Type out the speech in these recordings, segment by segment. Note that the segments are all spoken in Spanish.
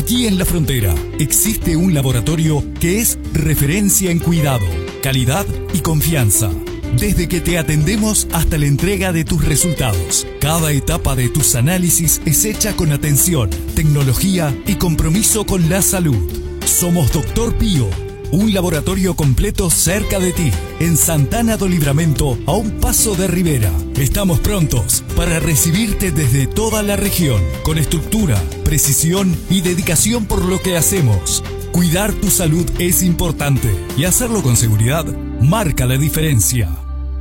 Aquí en La Frontera existe un laboratorio que es referencia en cuidado, calidad y confianza. Desde que te atendemos hasta la entrega de tus resultados, cada etapa de tus análisis es hecha con atención, tecnología y compromiso con la salud. Somos Doctor Pío, un laboratorio completo cerca de ti, en Santana do Livramento, a un paso de Rivera. Estamos prontos para recibirte desde toda la región, con estructura, precisión y dedicación por lo que hacemos. Cuidar tu salud es importante y hacerlo con seguridad marca la diferencia.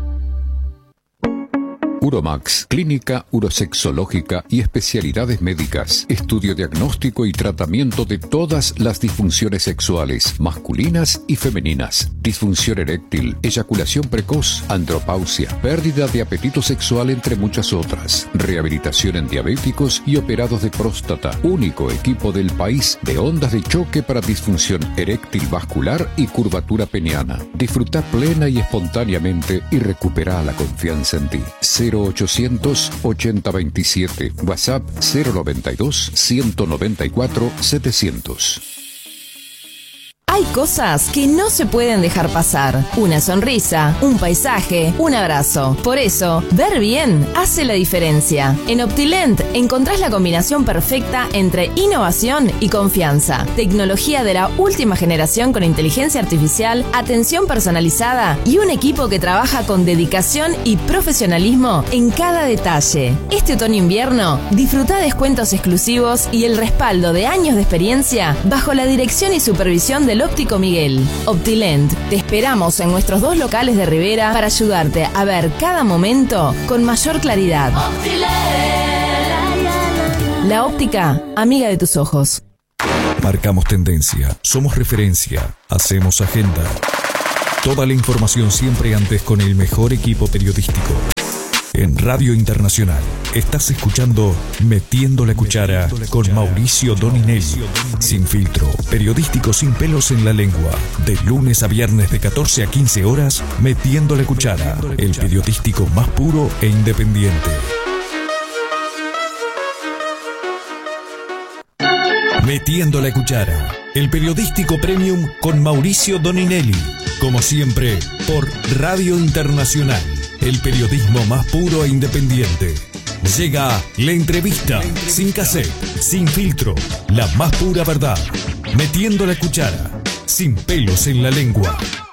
Uromax, clínica urosexológica y especialidades médicas. Estudio diagnóstico y tratamiento de todas las disfunciones sexuales, masculinas y femeninas. Disfunción eréctil, eyaculación precoz, andropausia, pérdida de apetito sexual, entre muchas otras. Rehabilitación en diabéticos y operados de próstata. Único equipo del país de ondas de choque para disfunción eréctil vascular y curvatura peniana. Disfruta plena y espontáneamente y recupera la confianza en ti. 0800 8027, WhatsApp 092 194 700. Hay cosas que no se pueden dejar pasar. Una sonrisa, un paisaje, un abrazo. Por eso, ver bien hace la diferencia. En Optilent encontrás la combinación perfecta entre innovación y confianza. Tecnología de la última generación con inteligencia artificial, atención personalizada y un equipo que trabaja con dedicación y profesionalismo en cada detalle. Este otoño-invierno, disfruta descuentos exclusivos y el respaldo de años de experiencia bajo la dirección y supervisión del Óptico Miguel. Optilent, te esperamos en nuestros 2 locales de Rivera para ayudarte a ver cada momento con mayor claridad. La óptica, amiga de tus ojos. Marcamos tendencia, somos referencia, hacemos agenda. Toda la información siempre antes con el mejor equipo periodístico. En Radio Internacional, estás escuchando Metiendo la Cuchara con Mauricio Doninelli. Sin filtro, periodístico sin pelos en la lengua. De lunes a viernes de 14 a 15 horas, Metiendo la Cuchara, el periodístico más puro e independiente. Metiendo la Cuchara, el periodístico premium con Mauricio Doninelli. Como siempre, por Radio Internacional. El periodismo más puro e independiente. Llega la entrevista, sin cassette, sin filtro, la más pura verdad. Metiendo la Cuchara, sin pelos en la lengua.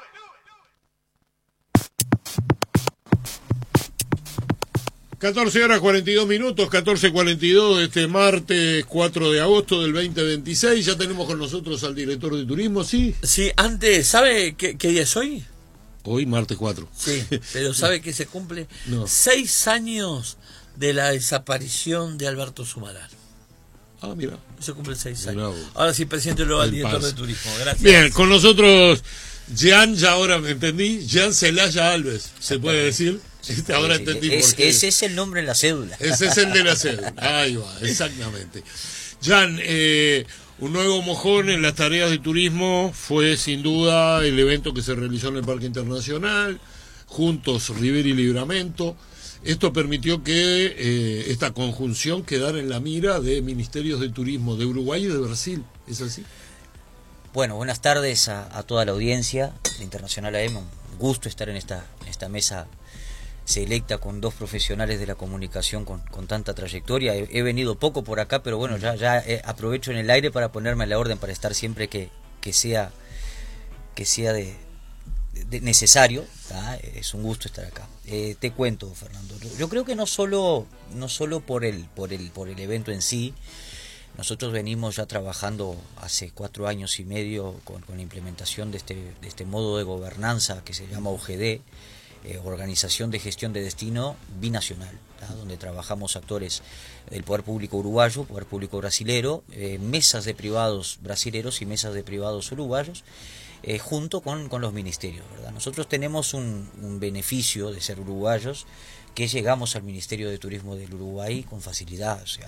(14:42), 14:42 de este martes 4 de agosto del 2026. Ya tenemos con nosotros al director de turismo, ¿sí? Sí, antes, ¿sabe qué día es hoy? Hoy, martes 4. Sí, pero ¿sabe que se cumple? No. 6 años de la desaparición de Alberto Sumarán. Ah, mira. Se cumple 6 Mirá años. vos. Ahora sí, preséntelo al director de turismo. Gracias. Bien, con nosotros Jean, ya ahora me entendí, Jean Celaya Alves, ¿se puede decir? Ahora entendí por qué. Ese es el nombre en la cédula. Ese es el de la cédula. Ahí va, exactamente. Jean, un nuevo mojón en las tareas de turismo fue sin duda el evento que se realizó en el Parque Internacional, Juntos Rivera y Livramento. Esto permitió que esta conjunción quedara en la mira de ministerios de turismo de Uruguay y de Brasil. ¿Es así? Bueno, buenas tardes a toda la audiencia de Internacional AM. Un gusto estar en esta mesa selecta con 2 profesionales de la comunicación con tanta trayectoria. He venido poco por acá, pero bueno, ya aprovecho en el aire para ponerme a la orden para estar siempre que sea de necesario. Es un gusto estar acá. Te cuento, Fernando. Yo creo que no solo por el evento en sí. Nosotros venimos ya trabajando hace 4 años y medio con la implementación de este modo de gobernanza que se llama UGD, Organización de Gestión de Destino Binacional, donde trabajamos actores del poder público uruguayo, poder público brasilero, mesas de privados brasileros y mesas de privados uruguayos, junto con los ministerios, ¿verdad? Nosotros tenemos un beneficio de ser uruguayos, que llegamos al Ministerio de Turismo del Uruguay con facilidad. O sea,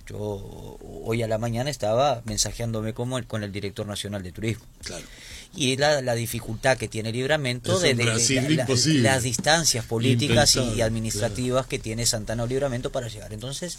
Yo hoy a la mañana estaba mensajeándome con el director nacional de turismo. Claro. Y la dificultad que tiene Libramento Es un Brasil imposible. las distancias políticas y Impensable, administrativas que tiene Santana o Libramento para llegar. Entonces,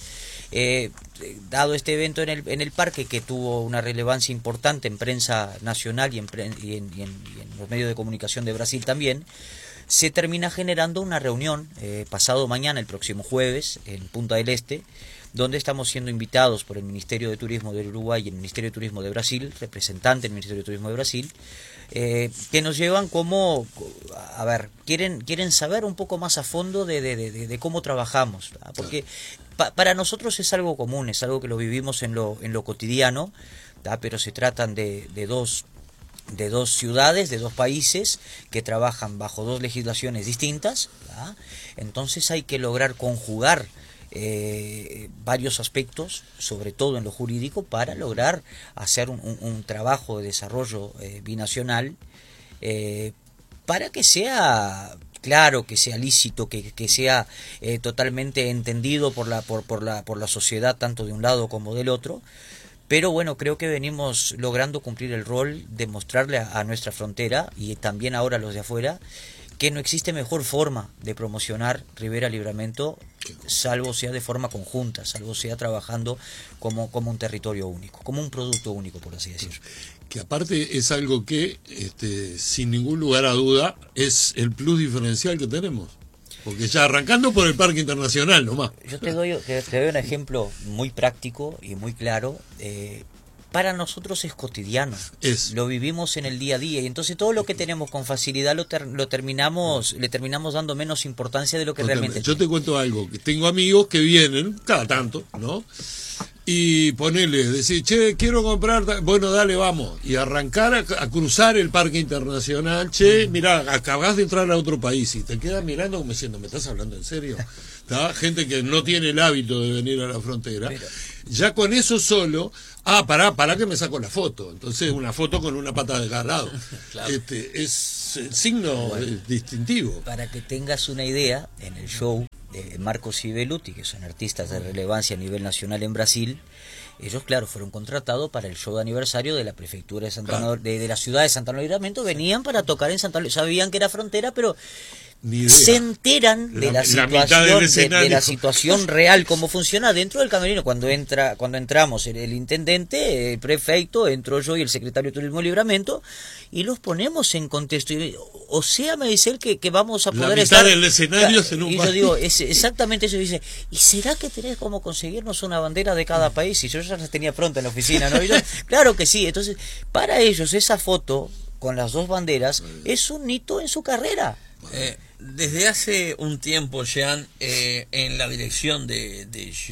dado este evento en el parque, que tuvo una relevancia importante en prensa nacional y en los medios de comunicación de Brasil también, se termina generando una reunión pasado mañana, el próximo jueves, en Punta del Este, donde estamos siendo invitados por el Ministerio de Turismo del Uruguay y el Ministerio de Turismo de Brasil, representante del Ministerio de Turismo de Brasil, que nos llevan como, a ver, quieren saber un poco más a fondo de cómo trabajamos, ¿verdad? Porque para nosotros es algo común, es algo que lo vivimos en lo cotidiano, ¿verdad? Pero se tratan de dos ciudades, de dos países que trabajan bajo dos legislaciones distintas, ¿verdad? Entonces hay que lograr conjugar varios aspectos, sobre todo en lo jurídico, para lograr hacer un trabajo de desarrollo binacional, para que sea claro, que sea lícito, que sea totalmente entendido por la sociedad, tanto de un lado como del otro. Pero bueno, creo que venimos logrando cumplir el rol de mostrarle a nuestra frontera, y también ahora a los de afuera, que no existe mejor forma de promocionar Rivera Libramento, salvo sea de forma conjunta, salvo sea trabajando como un territorio único, como un producto único, por así decirlo. Que aparte es algo que, sin ningún lugar a duda, es el plus diferencial que tenemos. Porque ya arrancando por el Parque Internacional nomás. Yo te doy un ejemplo muy práctico y muy claro. Para nosotros es cotidiano, lo vivimos en el día a día, y entonces todo lo que tenemos con facilidad le terminamos dando menos importancia de lo que realmente Yo te cuento algo, que tengo amigos que vienen cada tanto, ¿no? Y ponele, decir, che, quiero comprar, bueno, dale, vamos, y arrancar a cruzar el Parque Internacional. Che, mirá, acabás de entrar a otro país, y te quedas mirando como diciendo, ¿me estás hablando en serio? ¿Está? Gente que no tiene el hábito de venir a la frontera. Ya con eso solo, pará que me saco la foto. Entonces una foto con una pata de cada lado. Claro. Es el signo distintivo. Para que tengas una idea, en el show de Marcos y Beluti, que son artistas de relevancia a nivel nacional en Brasil, ellos, claro, fueron contratados para el show de aniversario de la prefectura de Santana, de la ciudad de Santana del Libramento. Venían para tocar en Santana, sabían que era frontera, pero se enteran de la situación real, cómo funciona dentro del camerino. Cuando entramos el intendente, el prefecto, entro yo y el secretario de Turismo de Libramento, y los ponemos en contexto. O sea, me dice él que vamos a poder estar del escenario en un y yo digo, es exactamente eso. Dice, ¿y será que tenés como conseguirnos una bandera de cada país? Y yo ya las tenía pronta en la oficina, ¿no? Y yo, claro que sí. Entonces, para ellos esa foto con las dos banderas es un hito en su carrera. Desde hace un tiempo, Jean, en la dirección de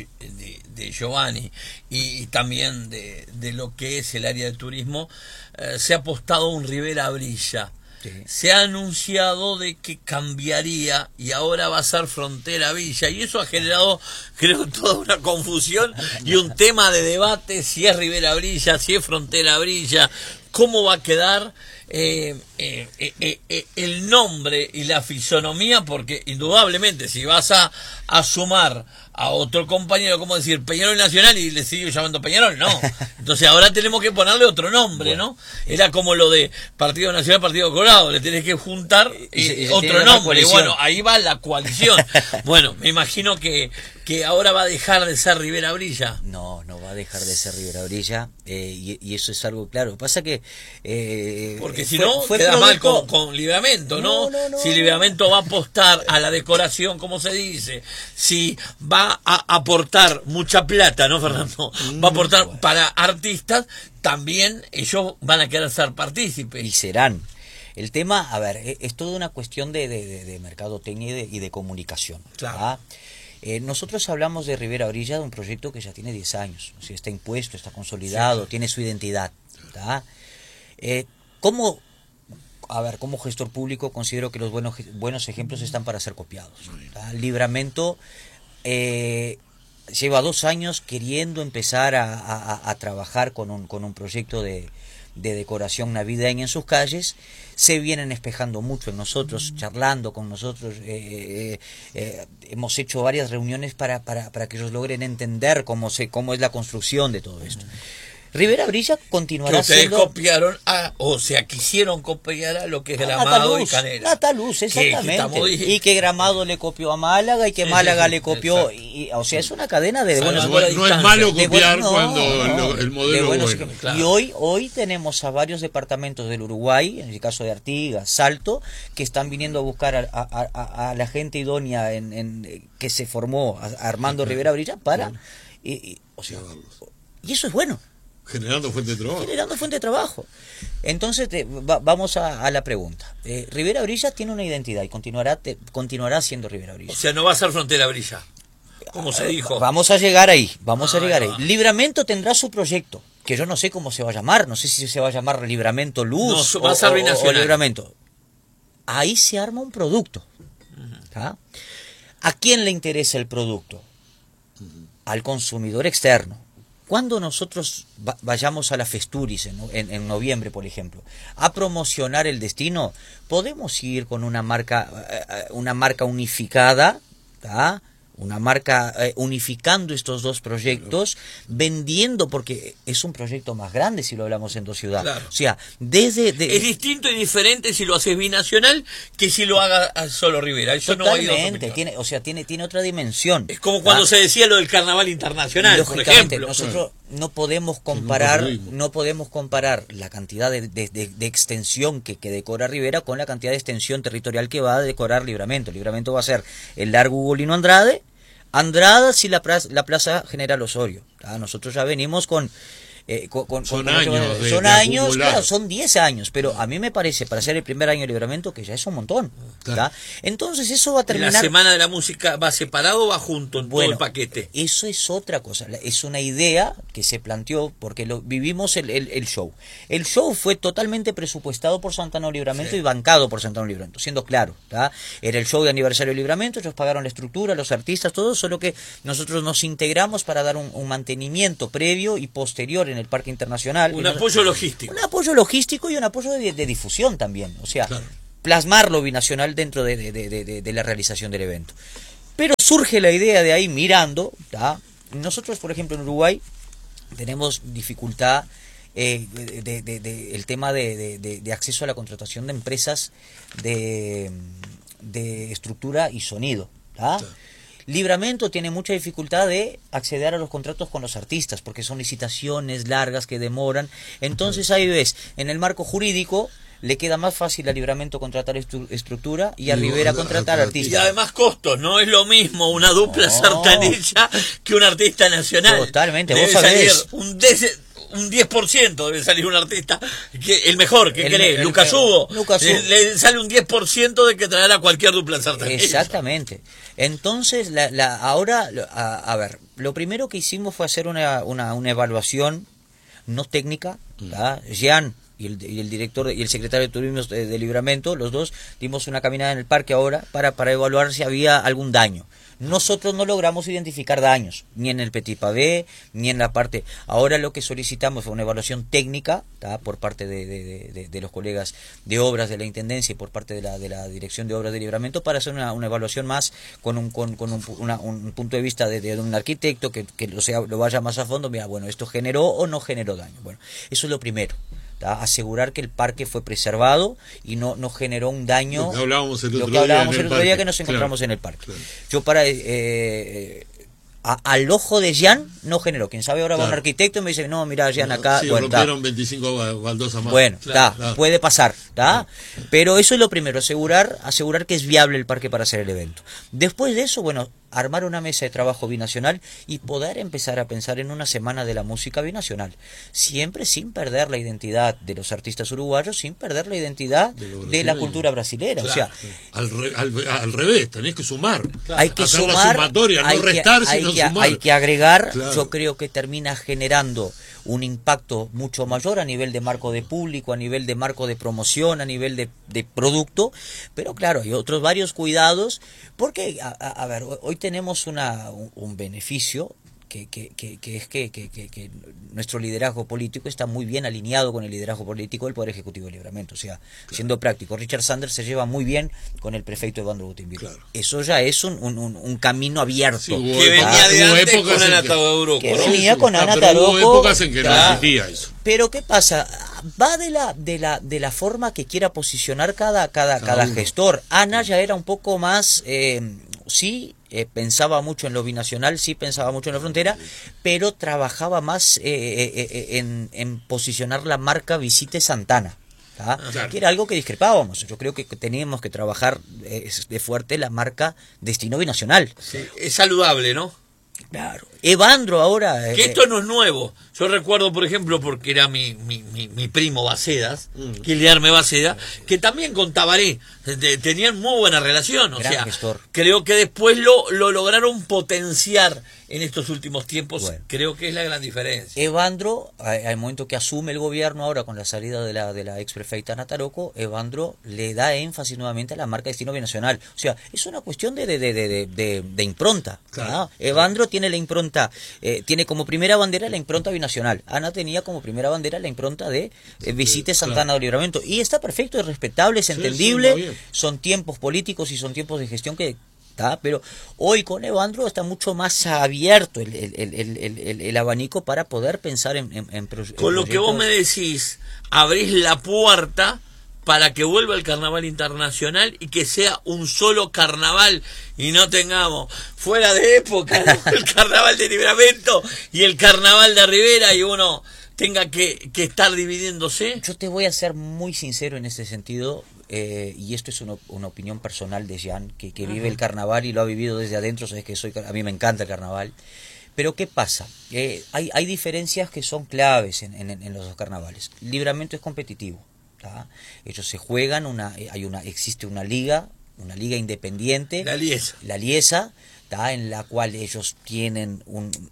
Giovanni y también de lo que es el área de turismo, se ha apostado un Rivera Brilla. Sí. Se ha anunciado de que cambiaría y ahora va a ser Frontera Villa, y eso ha generado, creo, toda una confusión y un tema de debate: si es Rivera Brilla, si es Frontera Brilla, cómo va a quedar el nombre y la fisonomía, porque indudablemente si vas a sumar a otro compañero, como decir Peñarol Nacional, y le sigo llamando Peñarol, no. Entonces ahora tenemos que ponerle otro nombre, ¿no? Era como lo de Partido Nacional, Partido Colorado, le tenés que juntar otro nombre, y bueno, ahí va la coalición. Bueno, me imagino que ahora va a dejar de ser Rivera Brilla. No va a dejar de ser Rivera Brilla, y eso es algo claro. Pasa que porque si no queda mal con Libramento, ¿no? Si Libramento va a apostar a la decoración, como se dice, si va a aportar mucha plata, ¿no, Fernando? Va a aportar para artistas, también ellos van a querer ser partícipes. Y serán. El tema, a ver, es toda una cuestión de mercadotecnia y de comunicación. Claro. Nosotros hablamos de Rivera Brilla, de un proyecto que ya tiene 10 años. O sea, está impuesto, está consolidado, tiene su identidad. Como gestor público considero que los buenos ejemplos están para ser copiados. Libramento lleva 2 años queriendo empezar a trabajar con un proyecto de decoración navideña en sus calles. Se vienen espejando mucho en nosotros, charlando con nosotros. Hemos hecho varias reuniones para que ellos logren entender cómo es la construcción de todo esto. Rivera Brilla continuará que ustedes siendo... copiaron quisieron copiar a lo que es Gramado y Canela. Nataluz, exactamente. Y que Gramado le copió a Málaga y que Málaga le copió. O sea, es una cadena de buenos... No es malo copiar cuando el modelo es bueno. Claro. Y hoy tenemos a varios departamentos del Uruguay, en el caso de Artigas, Salto, que están viniendo a buscar a la gente idónea que se formó Armando Rivera Brilla para... Y eso es bueno. Generando fuente de trabajo. Entonces, vamos a la pregunta. Rivera Brilla tiene una identidad y continuará siendo Rivera Brilla. O sea, no va a ser Frontera Brilla, como se dijo. Vamos a llegar ahí. Libramento tendrá su proyecto, que yo no sé cómo se va a llamar. No sé si se va a llamar Libramento Luz va a ser binacional. O Libramento. Ahí se arma un producto. ¿Tá? ¿A quién le interesa el producto? Al consumidor externo. Cuando nosotros vayamos a la Festuris en noviembre, por ejemplo, a promocionar el destino, podemos ir con una marca unificada, ¿tá? Una marca unificando estos dos proyectos, vendiendo, porque es un proyecto más grande si lo hablamos en 2 ciudades. Claro. O sea, es distinto y diferente si lo haces binacional que si lo haga solo Rivera. Eso totalmente, no tiene otra dimensión. Es como cuando se decía lo del carnaval internacional, por ejemplo. Nosotros no podemos comparar la cantidad de extensión que decora Rivera con la cantidad de extensión territorial que va a decorar Libramento. Libramento va a ser el largo Ugolino Andrade y la Plaza General Osorio. Nosotros ya venimos con son años, claro, son 10 años, pero a mí me parece, para ser el primer año de Libramento, que ya es un montón. Claro. Entonces eso va a terminar... ¿La Semana de la Música va separado o va junto en todo el paquete? Eso es otra cosa, es una idea que se planteó, porque vivimos el show. El show fue totalmente presupuestado por Santana Libramento y bancado por Santana Libramento, siendo claro. Era el show de aniversario de Libramento, ellos pagaron la estructura, los artistas, todo, solo que nosotros nos integramos para dar un mantenimiento previo y posterior en el Parque Internacional. Un apoyo logístico. Un apoyo logístico y un apoyo de difusión también. O sea, plasmar lo binacional dentro de la realización del evento. Pero surge la idea de ahí mirando. Nosotros, por ejemplo, en Uruguay tenemos dificultad el tema de acceso a la contratación de empresas de estructura y sonido. Libramento tiene mucha dificultad de acceder a los contratos con los artistas porque son licitaciones largas que demoran. Entonces ahí ves, en el marco jurídico le queda más fácil a Libramento contratar estructura y a Rivera contratar artistas. Y además costos, no es lo mismo una dupla sartanilla que un artista nacional. Totalmente, debe vos sabés. Un 10% debe salir un artista, el mejor, ¿qué querés? Lucas Hugo. Le sale un 10% de que traerá cualquier dupla sartanilla. Exactamente. Entonces, ahora, a ver, lo primero que hicimos fue hacer una evaluación no técnica. Jean y el director y el secretario de Turismo de Libramento, los dos, dimos una caminada en el parque ahora para evaluar si había algún daño. Nosotros no logramos identificar daños, ni en el Petit Pavé, ni en la parte... Ahora lo que solicitamos fue una evaluación técnica, por parte de los colegas de obras de la Intendencia y por parte de la Dirección de Obras de Libramento, para hacer una evaluación más con un punto de vista de un arquitecto que lo vaya más a fondo. Mira, bueno, ¿esto generó o no generó daño? Bueno, eso es lo primero. Asegurar que el parque fue preservado y no generó un daño. Lo que hablábamos el otro día que nos encontramos en el parque. Claro. Yo al ojo de Jean no generó. Quien sabe ahora va un arquitecto y me dice, no, mira, Jean acá... Sí, bueno, rompieron 25 baldosas más. Bueno, puede pasar, pero eso es lo primero, asegurar que es viable el parque para hacer el evento. Después de eso, bueno, armar una mesa de trabajo binacional y poder empezar a pensar en una semana de la música binacional, siempre sin perder la identidad de los artistas uruguayos, sin perder la identidad de la cultura brasilera. Claro. O sea, al revés, tenés que sumar. Hay que hacer sumar, la sumatoria, no restar, sino sumar. Hay que agregar. Yo creo que termina generando un impacto mucho mayor a nivel de marco de público, a nivel de marco de promoción, a nivel de producto, pero claro, hay otros varios cuidados, porque, a ver, hoy tenemos un beneficio, que es que nuestro liderazgo político está muy bien alineado con el liderazgo político del Poder Ejecutivo de Libramento. O sea, siendo práctico, Richard Sanders se lleva muy bien con el prefecto Evandro Butimbir. Claro. Eso ya es un camino abierto. Sí, que venía de antes con Ana Taroco. Que venía con Ana pero hubo Taroco. épocas en que no existía eso. Pero ¿qué pasa? Va de la forma que quiera posicionar cada uno. gestor. Ana ya era un poco más, pensaba mucho en lo binacional, sí pensaba mucho en la frontera, pero trabajaba más en posicionar la marca Visite Santana. Claro. Que era algo que discrepábamos. Yo creo que teníamos que trabajar de fuerte la marca Destino Binacional. Sí, es saludable, ¿no? Claro. Evandro ahora... Que esto no es nuevo. Yo recuerdo, por ejemplo, porque era mi primo Bacedas, Guillermo Baceda, que también con Tabaré tenían muy buena relación. O gran sea, gestor. creo que después lo lograron potenciar en estos últimos tiempos. Bueno. Creo que es la gran diferencia. Evandro, al momento que asume el gobierno ahora con la salida de la ex prefecta Ana Taroco, Evandro le da énfasis nuevamente a la marca Destino Binacional. O sea, es una cuestión de impronta. Claro. Evandro tiene la impronta, tiene como primera bandera la impronta binacional. Ana tenía como primera bandera la impronta de Visite Santana de Libramento. Y está perfecto, es respetable, es entendible. está bien. Son tiempos políticos y son tiempos de gestión que... Pero hoy con Evandro está mucho más abierto el abanico para poder pensar en Con lo que vos me decís, abrís la puerta para que vuelva el carnaval internacional y que sea un solo carnaval y no tengamos fuera de época, ¿no? El carnaval de Libramento y el carnaval de Rivera y uno tenga que estar dividiéndose. Yo te voy a ser muy sincero en ese sentido, y esto es una opinión personal de Jean, que vive el carnaval y lo ha vivido desde adentro. Sabes que a mí me encanta el carnaval. Pero ¿qué pasa? Hay diferencias que son claves en los dos carnavales. Libramento es competitivo. Ellos se juegan, existe una liga independiente, la Liesa, en la cual ellos tienen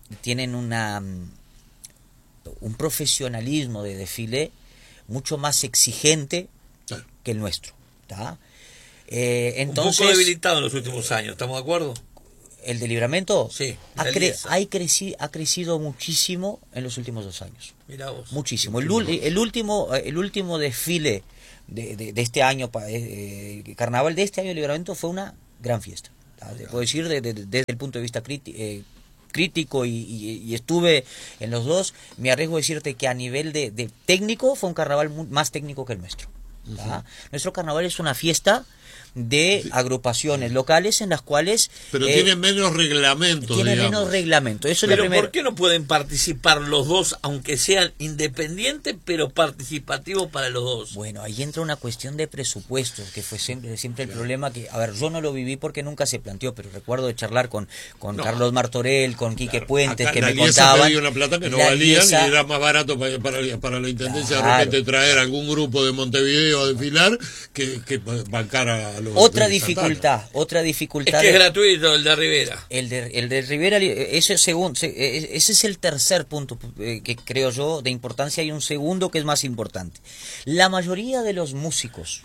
un profesionalismo de desfile mucho más exigente que el nuestro. Entonces, un poco debilitado en los últimos años, ¿estamos de acuerdo? ¿El de Libramento? Sí. Ha crecido muchísimo en los últimos 2 años. Mirá vos. Muchísimo. El último desfile de este año, carnaval de este año de Libramento, fue una gran fiesta. Te puedo decir desde el punto de vista crítico y estuve en los dos. Me arriesgo a decirte que a nivel de técnico fue un carnaval más técnico que el nuestro. Nuestro carnaval es una fiesta de agrupaciones locales en las cuales... Pero tienen menos reglamentos, Tiene digamos. menos reglamento. Eso es Pero lo primero. ¿por qué no pueden participar los dos, aunque sean independientes, pero participativos para los dos? Bueno, ahí entra una cuestión de presupuestos, que fue siempre el problema que... A ver, yo no lo viví porque nunca se planteó, pero recuerdo de charlar con Carlos Martorell, con Quique Puentes, Acá que la me Liesa contaban... pedía una plata que no la valía Liesa- y era más barato para la Intendencia Claro. de repente traer algún grupo de Montevideo a desfilar que bancar a los... Otra de Santana. dificultad... Es que es gratuito el de Rivera. El de Rivera, ese es el tercer punto que creo yo de importancia. Hay un segundo que es más importante. La mayoría de los músicos,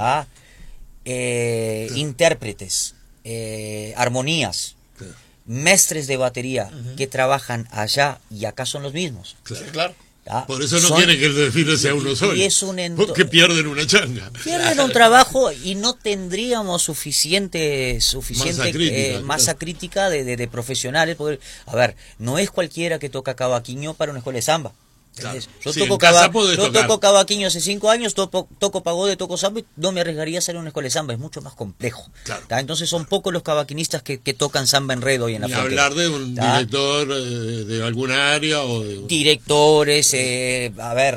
intérpretes, armonías, mestres de batería que trabajan allá y acá son los mismos. Claro. Sí, claro. Por eso no quieren que el desfile sea uno solo. Y es porque pierden una changa. Pierden un trabajo y no tendríamos suficiente masa crítica de profesionales. A ver, no es cualquiera que toca cavaquinho para una escuela de samba. Claro. Yo Sí, toco en casa podés tocar. toco cavaquinho hace 5 años, toco pagode, toco samba, y no me arriesgaría a hacer una escuela de samba, es mucho más complejo. Claro. Entonces son pocos los cavaquinistas que tocan samba en red hoy en la Ni frontera. hablar de un director de alguna área o de... Directores, el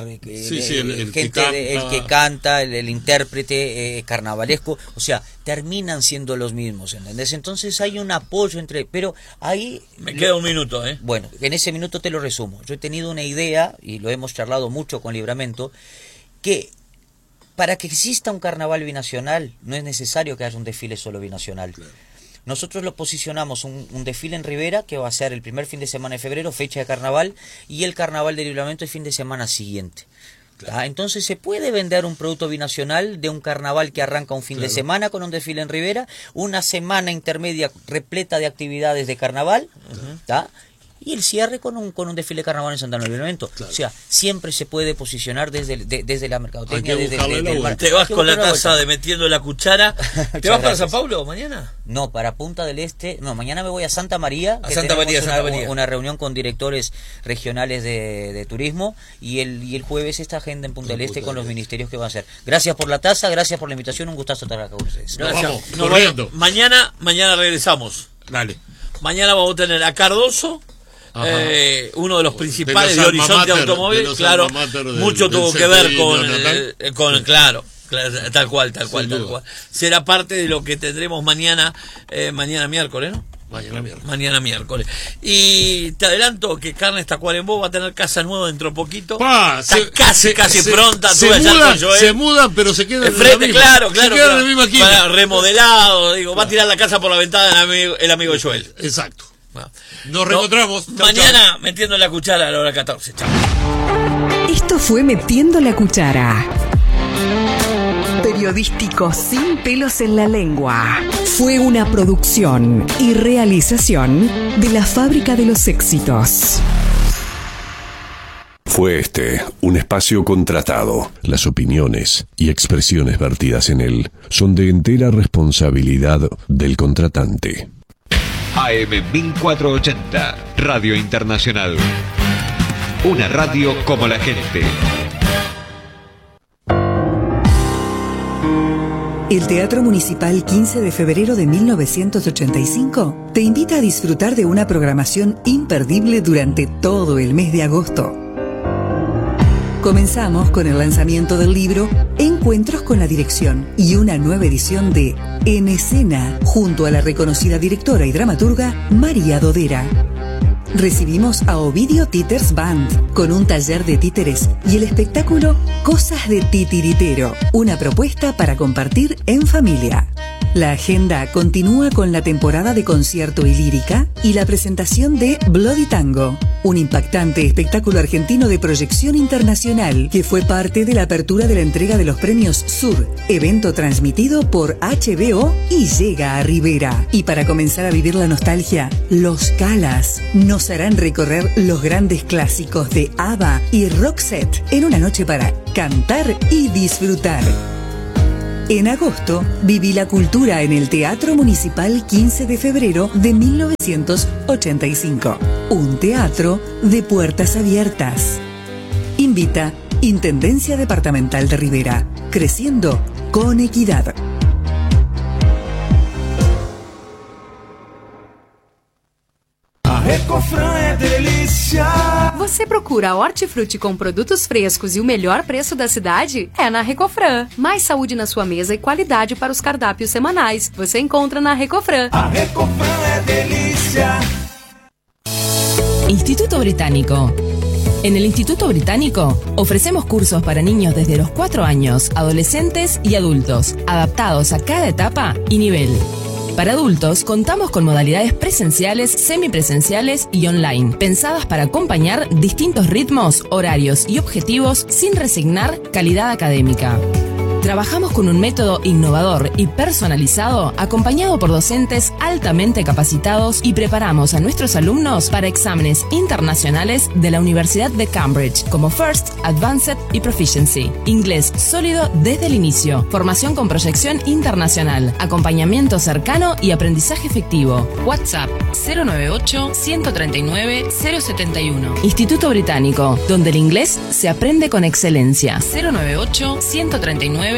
que canta, el intérprete carnavalesco, o sea, terminan siendo los mismos, ¿entendés? Entonces hay un apoyo pero ahí... Me queda un minuto, ¿eh? Bueno, en ese minuto te lo resumo. Yo he tenido una idea, y lo hemos charlado mucho con Libramento, que para que exista un carnaval binacional no es necesario que haya un desfile solo binacional. Claro. nosotros lo posicionamos un desfile en Rivera, que va a ser el primer fin de semana de febrero, fecha de carnaval, y el carnaval de Libramento el fin de semana siguiente. Entonces se puede vender un producto binacional de un carnaval que arranca un fin de semana con un desfile en Rivera, una semana intermedia repleta de actividades de carnaval, y el cierre con un desfile de carnaval en Santana del Libramento. O sea, siempre se puede posicionar desde la mercadotecnia. Te vas con la taza de metiendo la cuchara. ¿Te vas para San Paulo mañana? No, para Punta del Este. No, mañana me voy a Santa María. Santa María. Una reunión con directores regionales de turismo, y el jueves esta agenda en Punta del Este con los ministerios que van a hacer. Gracias por la taza, gracias por la invitación, un gustazo estar acá con ustedes. Gracias. Mañana regresamos. Dale. Mañana vamos a tener a Cardoso. Uno de los principales de Horizonte Automóvil, claro, mucho tuvo que ver con claro, tal cual. Será parte de lo que tendremos mañana miércoles, ¿no? Mañana miércoles. Y te adelanto que Carnes Tacuarembó va a tener casa nueva dentro de poquito. Casi pronta. Se mudan, pero se quedan enfrente, claro. Se quedan en la misma esquina. Remodelado, va a tirar la casa por la ventana el amigo Joel. Exacto. Nos reencontramos mañana metiendo la cuchara a la hora 14. Chao. Esto fue Metiendo la Cuchara. Periodístico sin pelos en la lengua. Fue una producción y realización de la Fábrica de los Éxitos. Fue un espacio contratado. Las opiniones y expresiones vertidas en él son de entera responsabilidad del contratante. AM 1480, Radio Internacional. Una radio como la gente. El Teatro Municipal 15 de febrero de 1985 te invita a disfrutar de una programación imperdible durante todo el mes de agosto. Comenzamos con el lanzamiento del libro Encuentros con la Dirección y una nueva edición de En Escena, junto a la reconocida directora y dramaturga María Dodera. Recibimos a Ovidio Titers Band con un taller de títeres y el espectáculo Cosas de Titiritero, una propuesta para compartir en familia. La agenda continúa con la temporada de concierto y lírica y la presentación de Bloody Tango, un impactante espectáculo argentino de proyección internacional que fue parte de la apertura de la entrega de los premios Sur, evento transmitido por HBO y llega a Rivera. Y para comenzar a vivir la nostalgia, Los Calas nos harán recorrer los grandes clásicos de ABBA y Roxette en una noche para cantar y disfrutar. En agosto, viví la cultura en el Teatro Municipal 15 de febrero de 1985. Un teatro de puertas abiertas. Invita Intendencia Departamental de Rivera. Creciendo con equidad. Recofran é delícia. Você procura hortifruti com produtos frescos e o melhor preço da cidade? É na Recofran. Mais saúde na sua mesa e qualidade para os cardápios semanais. Você encontra na Recofran. A Recofran é delícia. Instituto Británico. En el Instituto Británico ofrecemos cursos para niños desde los 4 años, adolescentes y adultos, adaptados a cada etapa y nivel. Para adultos, contamos con modalidades presenciales, semipresenciales y online, pensadas para acompañar distintos ritmos, horarios y objetivos sin resignar calidad académica. Trabajamos con un método innovador y personalizado, acompañado por docentes altamente capacitados, y preparamos a nuestros alumnos para exámenes internacionales de la Universidad de Cambridge, como First, Advanced y Proficiency. Inglés sólido desde el inicio, formación con proyección internacional, acompañamiento cercano y aprendizaje efectivo. WhatsApp 098-139-071. Instituto Británico, donde el inglés se aprende con excelencia. 098-139-071.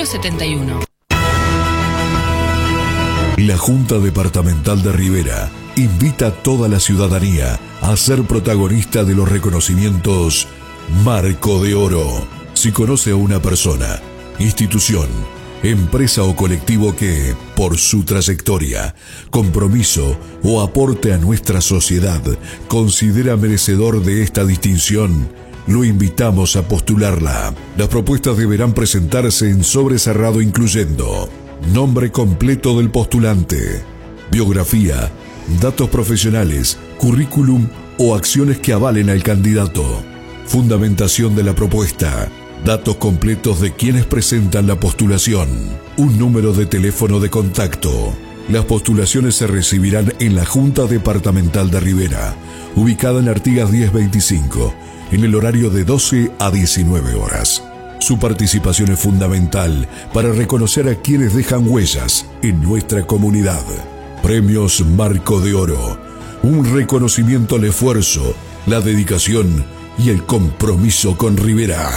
La Junta Departamental de Rivera invita a toda la ciudadanía a ser protagonista de los reconocimientos Marco de Oro. Si conoce a una persona, institución, empresa o colectivo que, por su trayectoria, compromiso o aporte a nuestra sociedad, considera merecedor de esta distinción, lo invitamos a postularla. Las propuestas deberán presentarse en sobre cerrado incluyendo nombre completo del postulante, biografía, datos profesionales, currículum o acciones que avalen al candidato. Fundamentación de la propuesta. Datos completos de quienes presentan la postulación. Un número de teléfono de contacto. Las postulaciones se recibirán en la Junta Departamental de Rivera, ubicada en Artigas 1025, en el horario de 12 a 19 horas. Su participación es fundamental para reconocer a quienes dejan huellas en nuestra comunidad. Premios Marco de Oro. Un reconocimiento al esfuerzo, la dedicación y el compromiso con Rivera.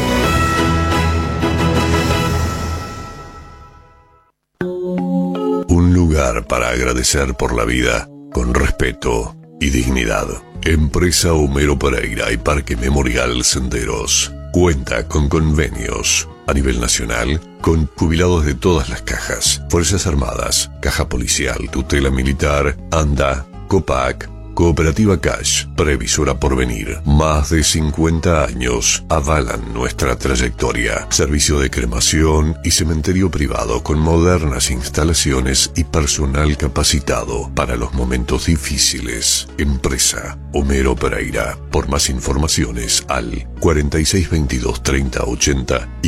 Un lugar para agradecer por la vida con respeto y dignidad. Empresa Homero Pereira y Parque Memorial Senderos. Cuenta con convenios a nivel nacional con jubilados de todas las cajas, Fuerzas Armadas, Caja Policial, Tutela Militar, ANDA, COPAC, Cooperativa Cash, Previsora Porvenir. Más de 50 años avalan nuestra trayectoria. Servicio de cremación y cementerio privado con modernas instalaciones y personal capacitado para los momentos difíciles. Empresa Homero Pereira. Por más informaciones al 4622-3080 y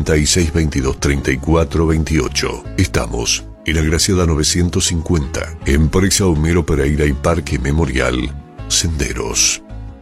4622-3428. Estamos en Agraciada 950, Empresa Homero Pereira y Parque Memorial Senderos.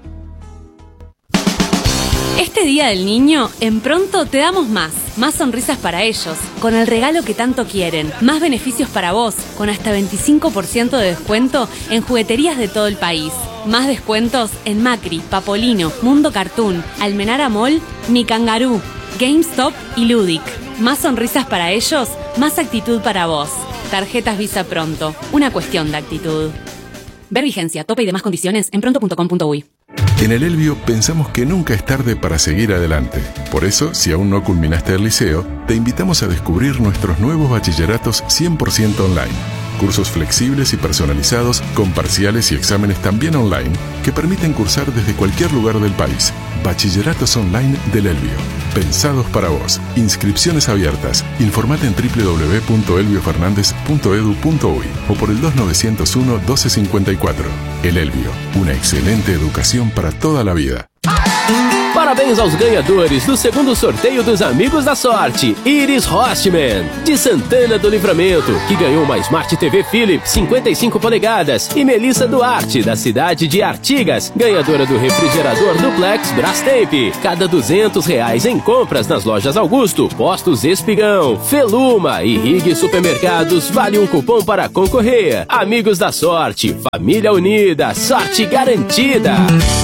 Este Día del Niño, en Pronto te damos más sonrisas para ellos, con el regalo que tanto quieren, más beneficios para vos, con hasta 25% de descuento en jugueterías de todo el país, más descuentos en Macri, Papolino, Mundo Cartoon, Almenara Mall, Mi Kangaroo, GameStop y Ludic. Más sonrisas para ellos, más actitud para vos. Tarjetas Visa Pronto, una cuestión de actitud. Ver vigencia, tope y demás condiciones en pronto.com.uy. En el Elbio pensamos que nunca es tarde para seguir adelante. Por eso, si aún no culminaste el liceo, te invitamos a descubrir nuestros nuevos bachilleratos 100% online. Cursos flexibles y personalizados, con parciales y exámenes también online, que permiten cursar desde cualquier lugar del país. Bachilleratos online del Elbio. Pensados para vos. Inscripciones abiertas. Informate en www.elbiofernandez.edu.uy o por el 2901-1254. El Elbio. Una excelente educación para toda la vida. Parabéns aos ganhadores do segundo sorteio dos Amigos da Sorte. Iris Rostman, de Santana do Livramento, que ganhou uma Smart TV Philips 55 polegadas. E Melissa Duarte, da cidade de Artigas, ganhadora do refrigerador Duplex Brastemp. Cada R$200 em compras nas lojas Augusto, Postos Espigão, Feluma e Rig Supermercados vale um cupom para concorrer. Amigos da Sorte, família unida, sorte garantida.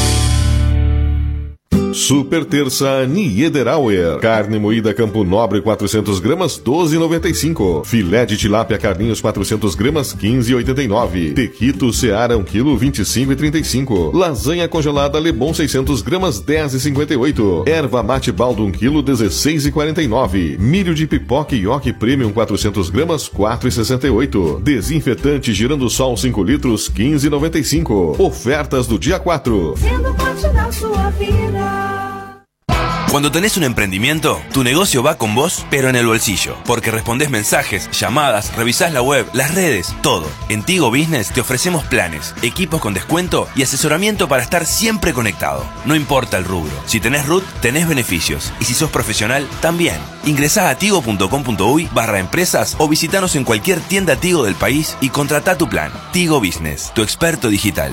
Super terça Niederauer. Carne moída Campo Nobre 400 gramas 12,95. Filé de tilápia Carlinhos 400 gramas 15,89. Tequito Seara 1 kg 25,35. Lasanha congelada Lebon 600 gramas 10,58. Erva mate baldo 1 kg 16,49. Milho de pipoca Ioki Premium 400 gramas 4,68. Desinfetante Girando Sol 5 litros 15,95. Ofertas do dia 4. Sendo parte da sua vida. Cuando tenés un emprendimiento, tu negocio va con vos, pero en el bolsillo. Porque respondés mensajes, llamadas, revisás la web, las redes, todo. En Tigo Business te ofrecemos planes, equipos con descuento y asesoramiento para estar siempre conectado. No importa el rubro. Si tenés RUT, tenés beneficios. Y si sos profesional, también. Ingresá a tigo.com.uy/empresas o visitanos en cualquier tienda Tigo del país y contratá tu plan. Tigo Business, tu experto digital.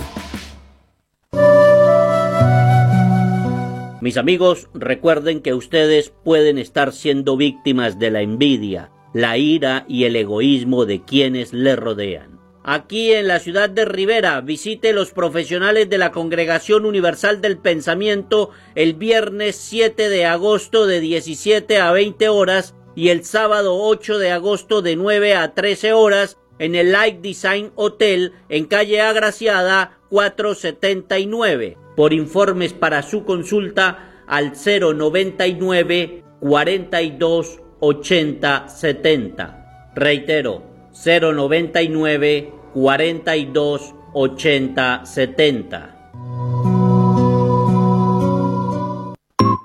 Mis amigos, recuerden que ustedes pueden estar siendo víctimas de la envidia, la ira y el egoísmo de quienes les rodean. Aquí en la ciudad de Rivera, visite los profesionales de la Congregación Universal del Pensamiento el viernes 7 de agosto de 17 a 20 horas y el sábado 8 de agosto de 9 a 13 horas en el Light Design Hotel en calle Agraciada 479. Por informes para su consulta al 099 42 80 70. Reitero, 099 42 80 70.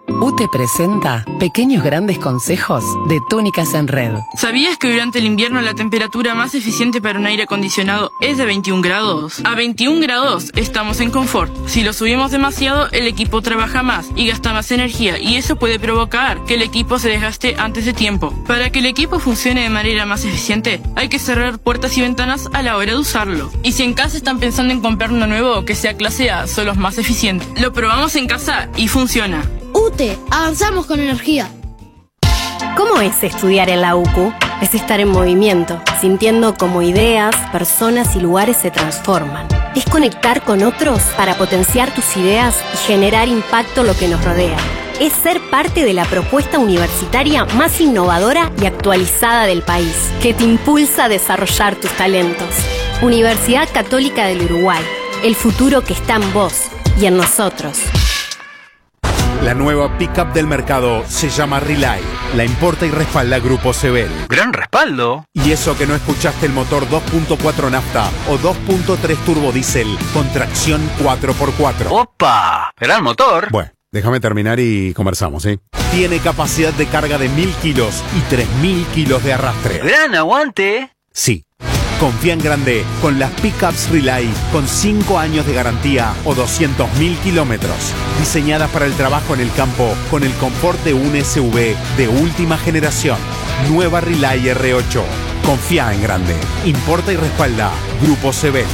UTE presenta pequeños grandes consejos de Túnicas en Red. ¿Sabías que durante el invierno la temperatura más eficiente para un aire acondicionado es de 21 grados? A 21 grados estamos en confort. Si lo subimos demasiado, el equipo trabaja más y gasta más energía, y eso puede provocar que el equipo se desgaste antes de tiempo. Para que el equipo funcione de manera más eficiente, hay que cerrar puertas y ventanas a la hora de usarlo. Y si en casa están pensando en comprar uno nuevo que sea clase A, son los más eficientes. Lo probamos en casa y funciona. UTE, avanzamos con energía. ¿Cómo es estudiar en la UCU? Es estar en movimiento, sintiendo cómo ideas, personas y lugares se transforman. Es conectar con otros para potenciar tus ideas y generar impacto en lo que nos rodea. Es ser parte de la propuesta universitaria más innovadora y actualizada del país, que te impulsa a desarrollar tus talentos. Universidad Católica del Uruguay, el futuro que está en vos y en nosotros. La nueva pickup del mercado se llama Relay. La importa y respalda Grupo Sebel. ¡Gran respaldo! Y eso que no escuchaste el motor 2.4 nafta o 2.3 turbo diésel con tracción 4x4. ¡Opa! ¡Gran motor! Bueno, déjame terminar y conversamos, ¿sí? Tiene capacidad de carga de 1000 kilos y 3000 kilos de arrastre. ¡Gran aguante! Sí. Confía en grande con las pickups Relay con 5 años de garantía o 200.000 kilómetros. Diseñadas para el trabajo en el campo con el confort de un SUV de última generación. Nueva Relay R8. Confía en grande. Importa y respalda Grupo Sebel.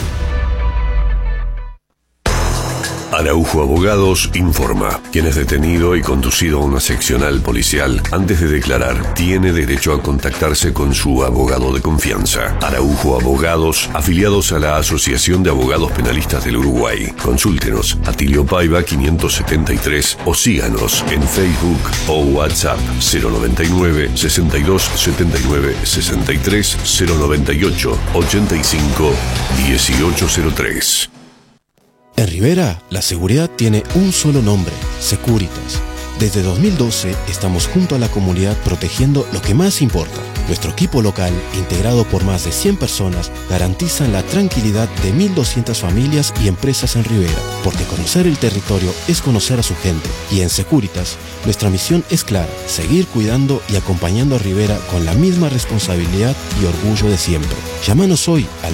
Araujo Abogados informa. Quien es detenido y conducido a una seccional policial antes de declarar tiene derecho a contactarse con su abogado de confianza. Araujo Abogados, afiliados a la Asociación de Abogados Penalistas del Uruguay. Consúltenos a Tilio Paiva 573 o síganos en Facebook o WhatsApp 099 62 79 63 098 85 1803. En Rivera, la seguridad tiene un solo nombre, Securitas. Desde 2012 estamos junto a la comunidad protegiendo lo que más importa. Nuestro equipo local, integrado por más de 100 personas, garantiza la tranquilidad de 1.200 familias y empresas en Rivera, porque conocer el territorio es conocer a su gente. Y en Securitas, nuestra misión es clara, seguir cuidando y acompañando a Rivera con la misma responsabilidad y orgullo de siempre. Llámanos hoy al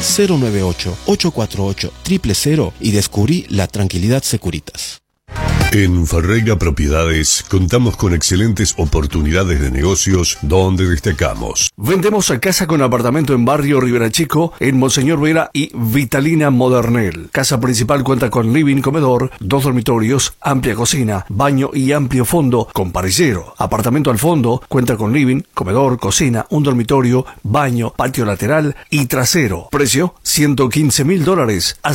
098-848-000 y descubrí la tranquilidad Securitas. En Ferreira Propiedades contamos con excelentes oportunidades de negocios donde destacamos. Vendemos a casa con apartamento en barrio Rivera Chico, en Monseñor Vera y Vitalina Modernel. Casa principal cuenta con living, comedor, 2 dormitorios, amplia cocina, baño y amplio fondo con parrillero. Apartamento al fondo cuenta con living, comedor, cocina, un dormitorio, baño, patio lateral y trasero. Precio $115.000.